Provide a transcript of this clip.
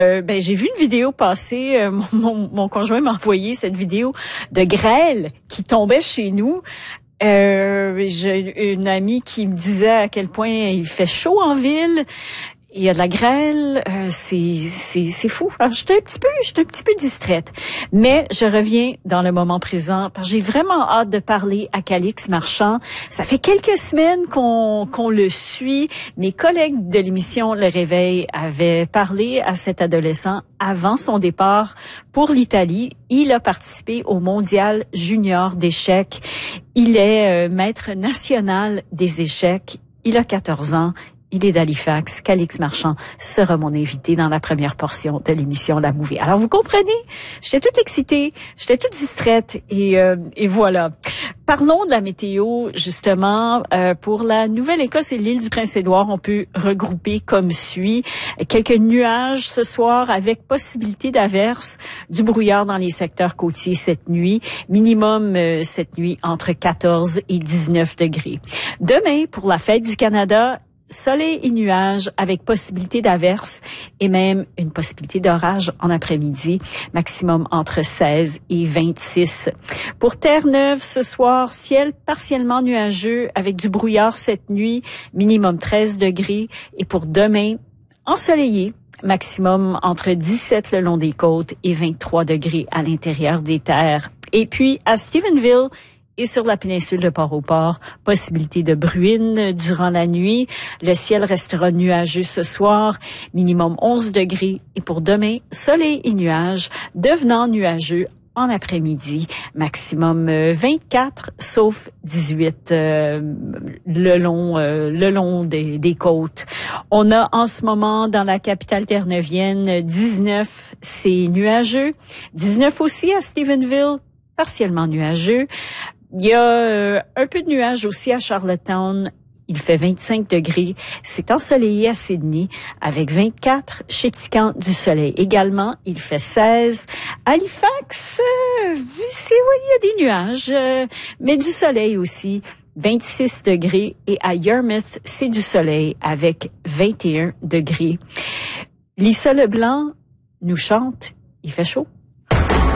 J'ai vu une vidéo passer, mon conjoint m'a envoyé cette vidéo de grêle qui tombait chez nous. J'ai une amie qui me disait à quel point il fait chaud en ville. Il y a de la grêle, c'est fou. Alors, j'étais un petit peu distraite. Mais je reviens dans le moment présent parce que j'ai vraiment hâte de parler à Calix Marchand. Ça fait quelques semaines qu'on le suit. Mes collègues de l'émission Le Réveil avaient parlé à cet adolescent avant son départ pour l'Italie. Il a participé au Mondial Junior d'échecs. Il est maître national des échecs. Il a 14 ans. Il est d'Halifax. Calix Marchand sera mon invité dans la première portion de l'émission La Movie. Alors, vous comprenez, j'étais toute excitée, j'étais toute distraite et voilà. Parlons de la météo, justement. Pour la Nouvelle-Écosse et l'île du Prince-Édouard, on peut regrouper comme suit. Quelques nuages ce soir avec possibilité d'averses, du brouillard dans les secteurs côtiers cette nuit. Minimum cette nuit entre 14 et 19 degrés. Demain, pour la fête du Canada, soleil et nuages avec possibilité d'averses et même une possibilité d'orage en après-midi, maximum entre 16 et 26. Pour Terre-Neuve, ce soir, ciel partiellement nuageux avec du brouillard cette nuit, minimum 13 degrés. Et pour demain, ensoleillé, maximum entre 17 le long des côtes et 23 degrés à l'intérieur des terres. Et puis, à Stephenville, et sur la péninsule de Port-au-Port, possibilité de bruine durant la nuit. Le ciel restera nuageux ce soir, minimum 11 degrés. Et pour demain, soleil et nuages, devenant nuageux en après-midi, maximum 24, sauf 18 le long des côtes. On a en ce moment dans la capitale terre-neuvienne 19, c'est nuageux. 19 aussi à Stephenville, partiellement nuageux. Il y a un peu de nuages aussi à Charlottetown. Il fait 25 degrés. C'est ensoleillé à Sydney avec 24. Chez Tican, du soleil également. Il fait 16. Halifax, il y a des nuages, mais du soleil aussi. 26 degrés. Et à Yarmouth, c'est du soleil avec 21 degrés. Lisa Leblanc nous chante. Il fait chaud.